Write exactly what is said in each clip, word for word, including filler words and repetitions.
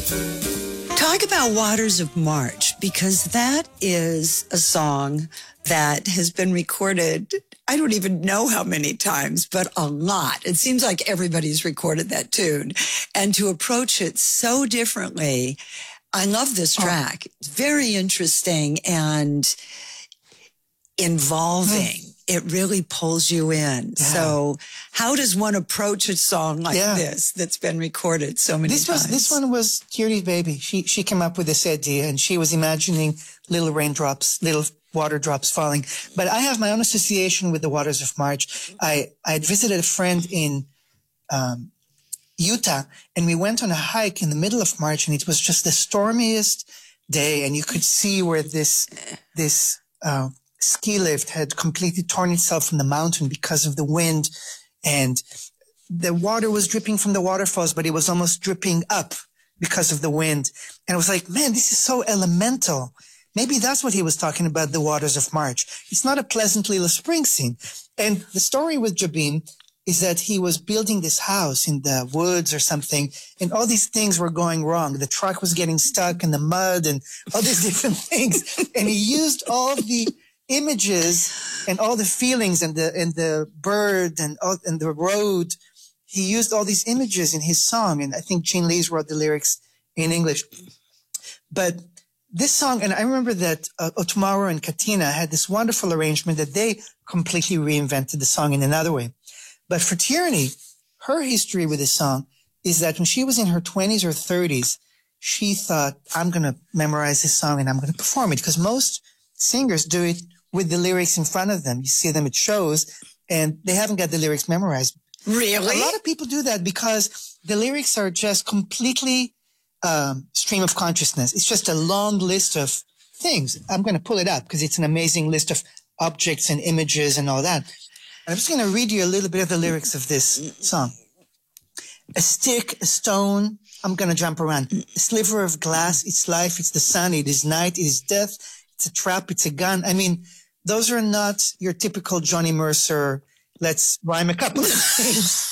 Talk about Waters of March, because that is a song that has been recorded, I don't even know how many times, but a lot. It seems like everybody's recorded that tune. And to approach it so differently, I love this track. It's very interesting and involving. Mm. It really pulls you in. Yeah. So how does one approach a song like yeah. this that's been recorded so many this times? Was, this one was Curie Baby. She she came up with this idea, and she was imagining little raindrops, little water drops falling. But I have my own association with the Waters of March. I, I had visited a friend in um, Utah, and we went on a hike in the middle of March, and it was just the stormiest day, and you could see where this this uh, ski lift had completely torn itself from the mountain because of the wind, and the water was dripping from the waterfalls, but it was almost dripping up because of the wind. And I was like, man, this is so elemental. Maybe that's what he was talking about, the Waters of March. It's not a pleasant little spring scene. And the story with Jobim is that he was building this house in the woods or something, and all these things were going wrong. The truck was getting stuck in the mud and all these different things. And he used all the images and all the feelings and the and the bird and all, and the road. He used all these images in his song, and I think Gene Lees wrote the lyrics in English. But this song, and I remember that uh, Otomaro and Katina had this wonderful arrangement that they completely reinvented the song in another way. But for Tierney, her history with this song is that when she was in her twenties or thirties, she thought, I'm going to memorize this song and I'm going to perform it, because most singers do it with the lyrics in front of them. You see them at shows and they haven't got the lyrics memorized. Really? A lot of people do that because the lyrics are just completely um, stream of consciousness. It's just a long list of things. I'm going to pull it up because it's an amazing list of objects and images and all that. I'm just going to read you a little bit of the lyrics of this song. A stick, a stone, I'm going to jump around. A sliver of glass, it's life, it's the sun, it is night, it is death, it's a trap, it's a gun. I mean, those are not your typical Johnny Mercer, let's rhyme a couple of things.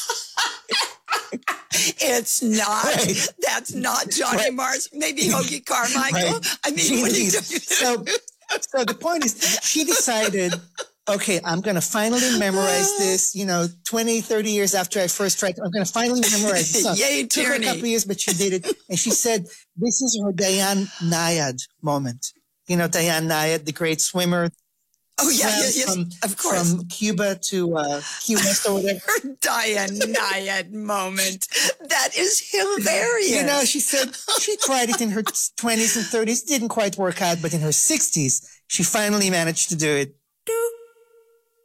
It's not. Right. That's not Johnny Right. Mars. Maybe Hoagie Carmichael. Right. I mean, what is so, so the point is, she decided, okay, I'm going to finally memorize this, you know, twenty, thirty years after I first tried, I'm going to finally memorize this song. Yay, It took her a Tierney. couple of years, but she did it. And she said, this is her Dayan Nayad moment. You know, Dayan Nayad, the great swimmer. Oh, yeah, yeah, yes, from, of course. From Cuba to uh, Key West or whatever. Her Diane Nyad moment. That is hilarious. You know, she said she tried it in her twenties and thirties. Didn't quite work out, but in her sixties, she finally managed to do it.